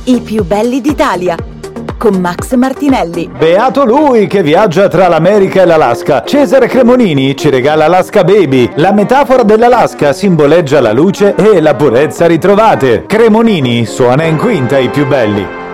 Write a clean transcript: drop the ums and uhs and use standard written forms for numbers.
I più belli d'Italia, con Max Martinelli. Beato lui che viaggia tra l'America e l'Alaska. Cesare Cremonini ci regala Alaska Baby. La metafora dell'Alaska simboleggia la luce e la purezza ritrovate. Cremonini suona in quinta i più belli.